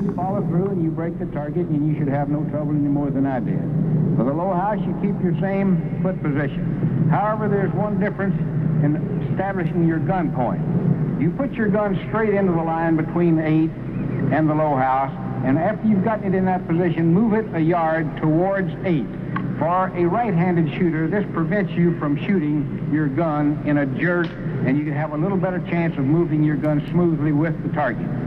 you follow through and you break the target, and you should have no trouble any more than I did. For the low house, you keep your same foot position. However, there's one difference in establishing your gun point. You put your gun straight into the line between 8 and the low house, and after you've gotten it in that position, move it a yard towards 8. For a right-handed shooter, this prevents you from shooting your gun in a jerk, and you can have a little better chance of moving your gun smoothly with the target.